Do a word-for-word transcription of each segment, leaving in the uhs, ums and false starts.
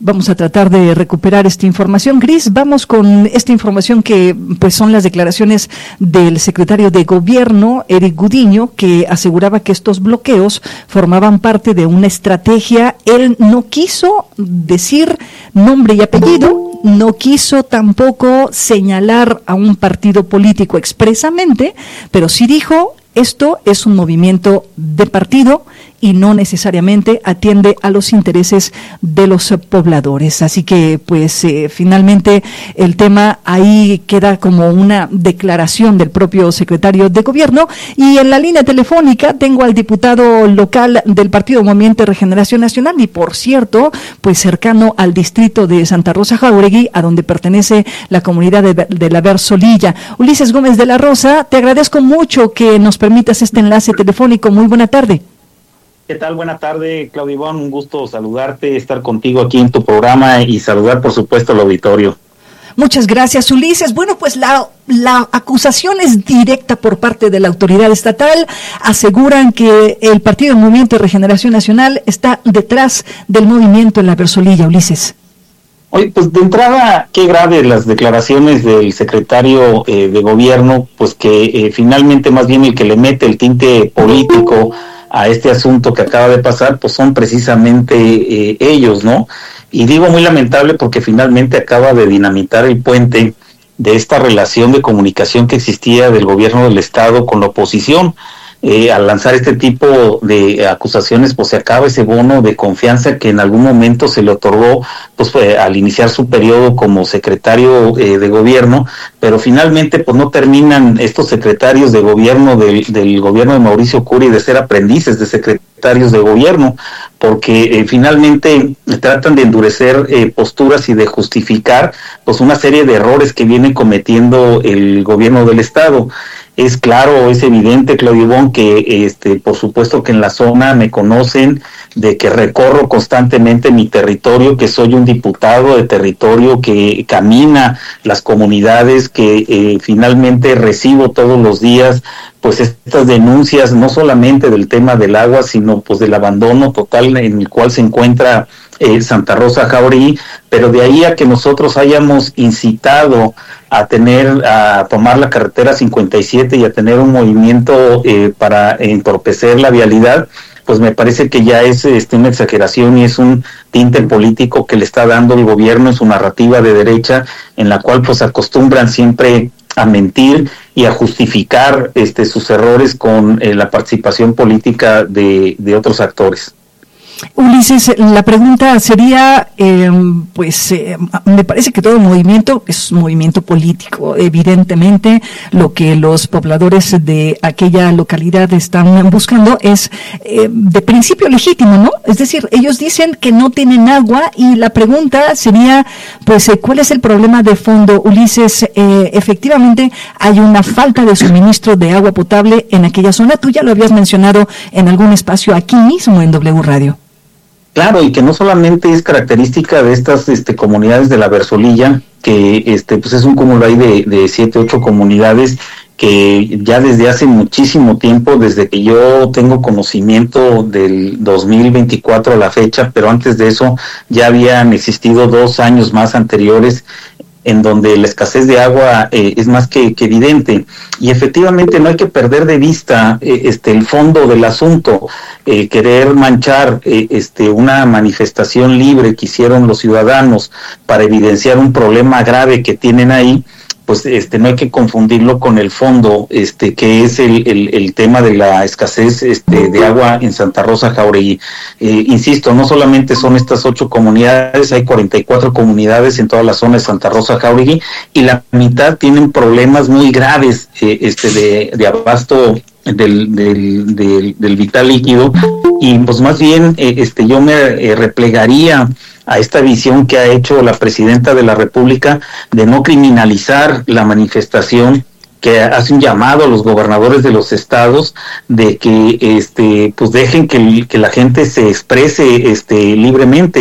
Vamos a tratar de recuperar esta información. Gris, vamos con esta información que pues son las declaraciones del secretario de Gobierno, Eric Gudiño, que aseguraba que estos bloqueos formaban parte de una estrategia. Él no quiso decir nombre y apellido, no quiso tampoco señalar a un partido político expresamente, pero sí dijo: esto es un movimiento de partido y no necesariamente atiende a los intereses de los pobladores. Así que, pues, eh, finalmente el tema ahí queda como una declaración del propio secretario de Gobierno. Y en la línea telefónica tengo al diputado local del Partido Movimiento de Regeneración Nacional y, por cierto, pues cercano al distrito de Santa Rosa Jáuregui, a donde pertenece la comunidad de, de la Versolilla. Ulises Gómez de la Rosa, te agradezco mucho que nos permitas este enlace telefónico. Muy buena tarde. ¿Qué tal? Buena tarde, Claudio Iván, un gusto saludarte, estar contigo aquí en tu programa y saludar, por supuesto, al auditorio. Muchas gracias, Ulises. Bueno, pues la, la acusación es directa por parte de la autoridad estatal. Aseguran que el Partido Movimiento de Regeneración Nacional está detrás del movimiento en la Versolilla, Ulises. Oye, pues de entrada, qué grave las declaraciones del secretario eh, de Gobierno, pues que eh, finalmente más bien el que le mete el tinte político a este asunto que acaba de pasar, pues son precisamente eh, ellos, ¿no? Y digo muy lamentable porque finalmente acaba de dinamitar el puente de esta relación de comunicación que existía del gobierno del Estado con la oposición. Eh, al lanzar este tipo de acusaciones, pues se acaba ese bono de confianza que en algún momento se le otorgó, pues fue al iniciar su periodo como secretario eh, de gobierno, pero finalmente pues no terminan estos secretarios de gobierno del, del gobierno de Mauricio Curi de ser aprendices de secretarios de gobierno, porque eh, finalmente tratan de endurecer eh, posturas y de justificar pues una serie de errores que viene cometiendo el gobierno del Estado. Es claro, es evidente, Claudio Iván, que este, por supuesto que en la zona me conocen de que recorro constantemente mi territorio, que soy un diputado de territorio que camina las comunidades, que eh, finalmente recibo todos los días pues estas denuncias, no solamente del tema del agua, sino pues del abandono total en el cual se encuentra eh, Santa Rosa Jáuregui, pero de ahí a que nosotros hayamos incitado a tener, a tomar la carretera cincuenta y siete y a tener un movimiento eh, para entorpecer la vialidad, pues me parece que ya es este, una exageración y es un tinte político que le está dando el gobierno en su narrativa de derecha, en la cual pues acostumbran siempre a mentir y a justificar este, sus errores con eh, la participación política de, de otros actores. Ulises, la pregunta sería, eh, pues eh, me parece que todo movimiento es un movimiento político. Evidentemente, lo que los pobladores de aquella localidad están buscando es eh, de principio legítimo, ¿no? Es decir, ellos dicen que no tienen agua y la pregunta sería, pues, eh, ¿cuál es el problema de fondo, Ulises? Eh, efectivamente, hay una falta de suministro de agua potable en aquella zona. Tú ya lo habías mencionado en algún espacio aquí mismo en W Radio. Claro, y que no solamente es característica de estas este, comunidades de la Versolilla, que este pues es un cúmulo ahí de, de siete, ocho comunidades que ya desde hace muchísimo tiempo, desde que yo tengo conocimiento del dos mil veinticuatro a la fecha, pero antes de eso ya habían existido dos años más anteriores en donde la escasez de agua eh, es más que, que evidente, y efectivamente no hay que perder de vista eh, este el fondo del asunto. Eh, querer manchar eh, este una manifestación libre que hicieron los ciudadanos para evidenciar un problema grave que tienen ahí, pues este no hay que confundirlo con el fondo, este que es el, el, el tema de la escasez este de agua en Santa Rosa Jáuregui. Eh, insisto, no solamente son estas ocho comunidades, hay cuarenta y cuatro comunidades en toda la zona de Santa Rosa Jáuregui y la mitad tienen problemas muy graves eh, este de, de abasto del, del, del, del vital líquido, y pues más bien eh, este yo me eh, replegaría a esta visión que ha hecho la presidenta de la República de no criminalizar la manifestación, que hace un llamado a los gobernadores de los estados de que este pues dejen que, que la gente se exprese este libremente.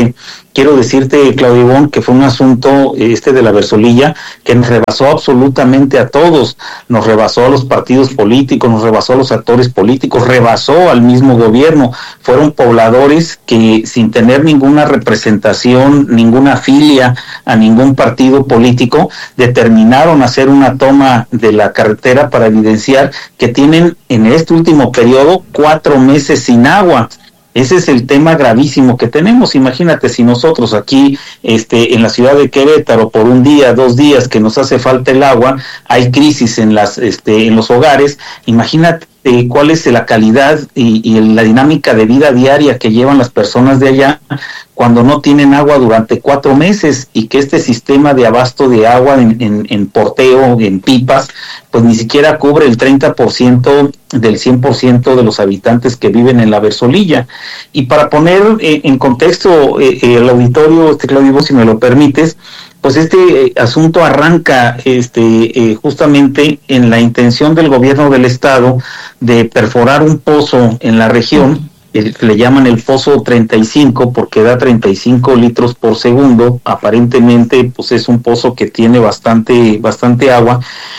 quiero decirte, Claudio Ivonne, que fue un asunto este de la Versolilla que nos rebasó absolutamente a todos, nos rebasó a los partidos políticos, nos rebasó a los actores políticos, rebasó al mismo gobierno. Fueron pobladores que, sin tener ninguna representación, ninguna filia a ningún partido político, determinaron hacer una toma de la carretera para evidenciar que tienen en este último periodo cuatro meses sin agua. Ese es el tema gravísimo que tenemos. Imagínate si nosotros aquí este, en la ciudad de Querétaro, por un día, dos días que nos hace falta el agua, hay crisis en las este, en los hogares. Imagínate cuál es la calidad y, y la dinámica de vida diaria que llevan las personas de allá cuando no tienen agua durante cuatro meses y que este sistema de abasto de agua en, en, en porteo, en pipas, pues ni siquiera cubre el treinta por ciento del cien por ciento de los habitantes que viven en la Versolilla. Y para poner eh, en contexto eh, el auditorio, este Claudio, si me lo permites, pues este eh, asunto arranca este eh, justamente en la intención del gobierno del estado de perforar un pozo en la región, el, le llaman el pozo treinta y cinco porque da treinta y cinco litros por segundo. Aparentemente pues es un pozo que tiene bastante bastante agua,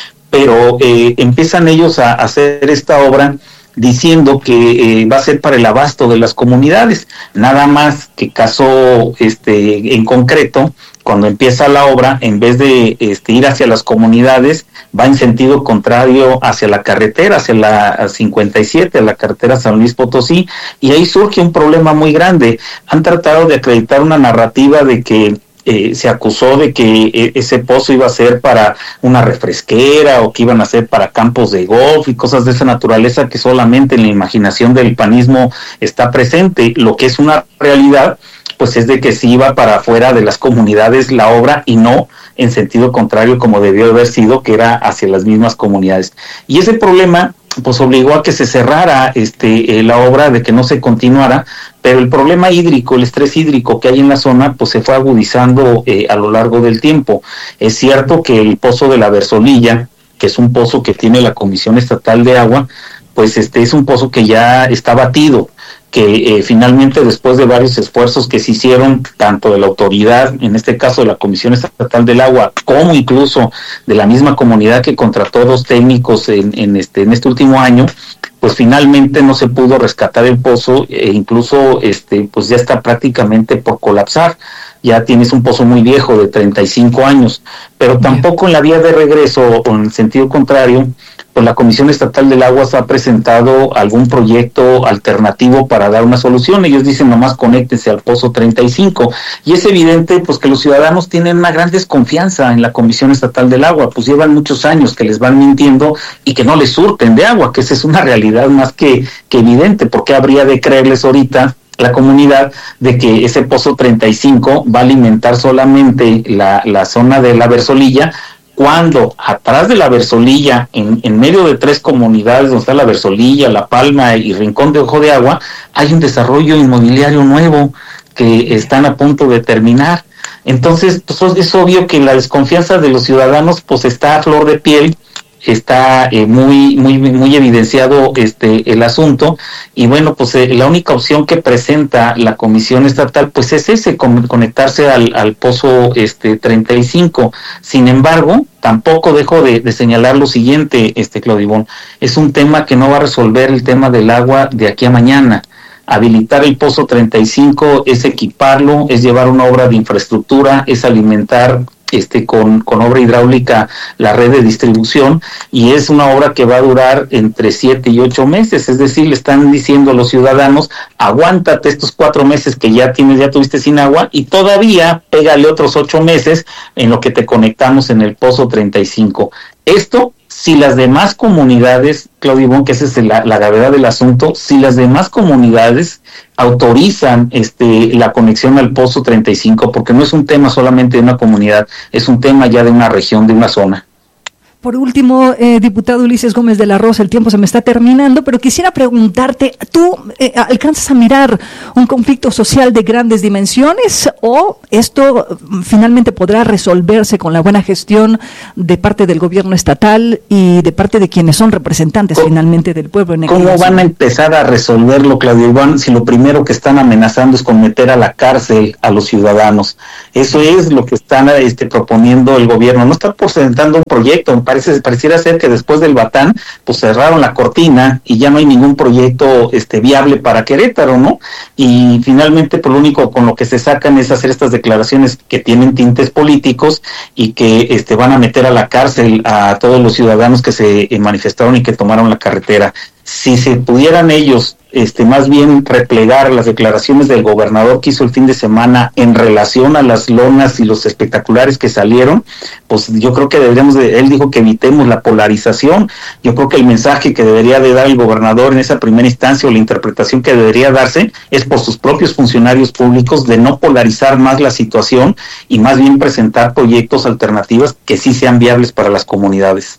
pero eh, empiezan ellos a hacer esta obra diciendo que eh, va a ser para el abasto de las comunidades, nada más que caso este en concreto, cuando empieza la obra, en vez de este, ir hacia las comunidades, va en sentido contrario hacia la carretera, hacia la cincuenta y siete, a la carretera San Luis Potosí, y ahí surge un problema muy grande. Han tratado de acreditar una narrativa de que Eh, se acusó de que eh, ese pozo iba a ser para una refresquera o que iban a ser para campos de golf y cosas de esa naturaleza que solamente en la imaginación del panismo está presente. Lo que es una realidad, pues es de que sí iba para afuera de las comunidades la obra y no en sentido contrario como debió haber sido, que era hacia las mismas comunidades. Y ese problema pues obligó a que se cerrara este eh, la obra, de que no se continuara, pero el problema hídrico, el estrés hídrico que hay en la zona, pues se fue agudizando eh, a lo largo del tiempo. Es cierto que el pozo de la Versolilla, que es un pozo que tiene la Comisión Estatal de Agua, pues este es un pozo que ya está batido, que eh, finalmente después de varios esfuerzos que se hicieron, tanto de la autoridad, en este caso de la Comisión Estatal del Agua, como incluso de la misma comunidad que contrató dos técnicos en, en, este, en este último año, pues finalmente no se pudo rescatar el pozo e incluso este pues ya está prácticamente por colapsar. Ya tienes un pozo muy viejo de treinta y cinco años, pero tampoco en la vía de regreso o en el sentido contrario, pues la Comisión Estatal del Agua ha presentado algún proyecto alternativo para dar una solución. Ellos dicen nomás conéctense al pozo treinta y cinco, y es evidente pues que los ciudadanos tienen una gran desconfianza en la Comisión Estatal del Agua, pues llevan muchos años que les van mintiendo y que no les surten de agua, que esa es una realidad más que, que evidente. ¿Por qué habría de creerles ahorita la comunidad de que ese pozo treinta y cinco va a alimentar solamente la, la zona de la Versolilla, cuando atrás de la Versolilla, en, en medio de tres comunidades donde está la Versolilla, La Palma y Rincón de Ojo de Agua, hay un desarrollo inmobiliario nuevo que están a punto de terminar? Entonces, pues es obvio que la desconfianza de los ciudadanos pues está a flor de piel, está eh, muy muy muy evidenciado este el asunto, y bueno, pues eh, la única opción que presenta la Comisión Estatal pues es ese, con, conectarse al, al pozo este treinta y cinco. Sin embargo, tampoco dejo de, de señalar lo siguiente, este Claudio Ivonne, es un tema que no va a resolver el tema del agua de aquí a mañana. Habilitar el pozo treinta y cinco es equiparlo, es llevar una obra de infraestructura, es alimentar este con, con obra hidráulica la red de distribución, y es una obra que va a durar entre siete y ocho meses, es decir, le están diciendo a los ciudadanos, aguántate estos cuatro meses que ya tienes, ya tuviste sin agua, y todavía pégale otros ocho meses en lo que te conectamos en el pozo treinta y cinco. Esto, si las demás comunidades, Claudio Ivonne, que esa es la, la gravedad del asunto, si las demás comunidades autorizan este la conexión al pozo treinta y cinco, porque no es un tema solamente de una comunidad, es un tema ya de una región, de una zona. Por último, eh, diputado Ulises Gómez de la Rosa, el tiempo se me está terminando, pero quisiera preguntarte, ¿tú eh, alcanzas a mirar un conflicto social de grandes dimensiones o esto finalmente podrá resolverse con la buena gestión de parte del gobierno estatal y de parte de quienes son representantes finalmente del pueblo? En ¿Cómo van a empezar a resolverlo, Claudio Iván, si lo primero que están amenazando es con meter a la cárcel a los ciudadanos? Eso es lo que están este, proponiendo el gobierno. No está presentando un proyecto. Parece, pareciera ser que después del Batán, pues cerraron la cortina y ya no hay ningún proyecto este viable para Querétaro, ¿no? Y finalmente, por lo único con lo que se sacan es hacer estas declaraciones que tienen tintes políticos y que este van a meter a la cárcel a todos los ciudadanos que se eh, manifestaron y que tomaron la carretera. Si se pudieran ellos este más bien replegar las declaraciones del gobernador que hizo el fin de semana en relación a las lonas y los espectaculares que salieron, pues yo creo que deberíamos de, él dijo que evitemos la polarización. Yo creo que el mensaje que debería de dar el gobernador en esa primera instancia, o la interpretación que debería darse, es por sus propios funcionarios públicos, de no polarizar más la situación y más bien presentar proyectos alternativos que sí sean viables para las comunidades.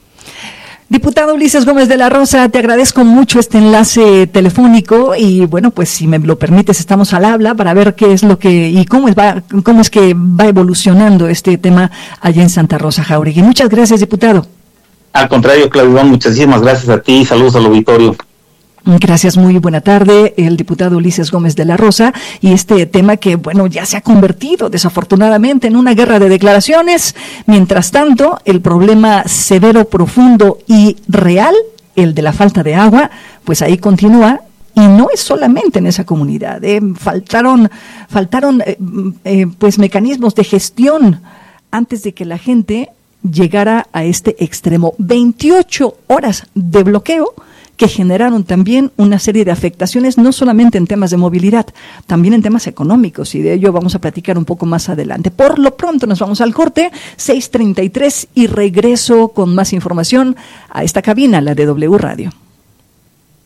Diputado Ulises Gómez de la Rosa, te agradezco mucho este enlace telefónico y bueno, pues si me lo permites estamos al habla para ver qué es lo que y cómo es, va, cómo es que va evolucionando este tema allá en Santa Rosa Jáuregui. Muchas gracias, diputado. Al contrario, Claudio, muchísimas gracias a ti y saludos al auditorio. Gracias, muy buena tarde, el diputado Ulises Gómez de la Rosa, y este tema que, bueno, ya se ha convertido desafortunadamente en una guerra de declaraciones. Mientras tanto, el problema severo, profundo y real, el de la falta de agua, pues ahí continúa. Y no es solamente en esa comunidad, eh, faltaron, faltaron eh, eh, pues mecanismos de gestión antes de que la gente llegara a este extremo. veintiocho horas de bloqueo que generaron también una serie de afectaciones, no solamente en temas de movilidad, también en temas económicos, y de ello vamos a platicar un poco más adelante. Por lo pronto nos vamos al corte, seis treinta y tres, y regreso con más información a esta cabina, la de W Radio.